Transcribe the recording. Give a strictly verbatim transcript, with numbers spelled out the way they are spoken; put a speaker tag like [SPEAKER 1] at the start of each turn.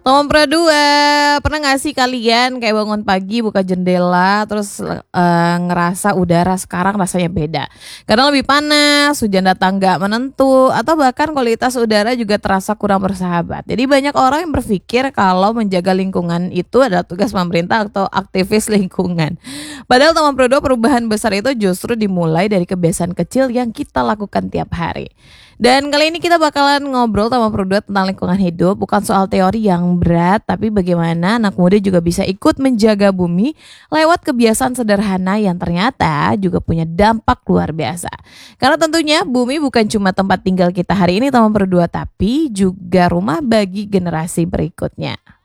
[SPEAKER 1] Nomor Pro dua, pernah nggak sih kalian kayak bangun pagi buka jendela terus, eee, ngerasa udara sekarang rasanya beda? Kadang lebih panas, hujan datang nggak menentu, atau bahkan kualitas udara juga terasa kurang bersahabat. Jadi banyak orang yang berpikir kalau menjaga lingkungan itu adalah tugas pemerintah atau aktivis lingkungan. Padahal Nomor Pro dua perubahan besar itu justru dimulai dari kebiasaan kecil yang kita lakukan tiap hari. Dan kali ini kita bakalan ngobrol sama Pro dua tentang lingkungan hidup, bukan soal teori yang berat, tapi bagaimana anak muda juga bisa ikut menjaga bumi lewat kebiasaan sederhana yang ternyata juga punya dampak luar biasa. Karena tentunya bumi bukan cuma tempat tinggal kita hari ini Teman Pro dua, tapi juga rumah bagi generasi berikutnya.